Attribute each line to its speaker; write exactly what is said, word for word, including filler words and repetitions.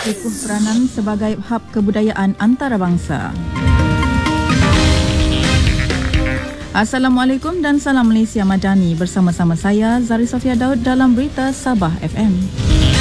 Speaker 1: kukuh peranan sebagai hub kebudayaan antarabangsa. Assalamualaikum dan salam Malaysia Madani, bersama-sama saya Zari Sofia Daud dalam Berita Sabah F M.